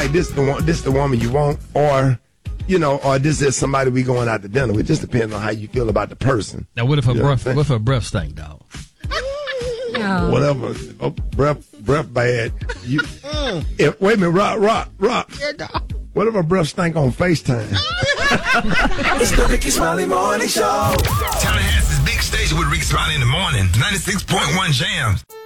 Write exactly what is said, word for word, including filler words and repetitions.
like this the one, this the woman you want, or you know, or this is somebody we going out to dinner with. It just depends on how you feel about the person. Now, what if her You know breath? what What if her breath stank, dog? No. Whatever, oh, breath, breath bad. You, if, wait a minute, rock, rock, rock. What if her breath stank on FaceTime? It's the Ricky Smiley Morning Show. Tallahassee's big station with Ricky Smiley in the morning. ninety-six point one Jams.